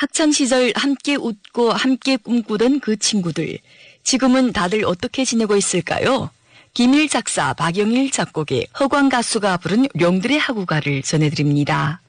학창시절 함께 웃고 함께 꿈꾸던 그 친구들, 지금은 다들 어떻게 지내고 있을까요? 김일 작사, 박영일 작곡의 허광 가수가 부른 룡들의 하구가를 전해드립니다.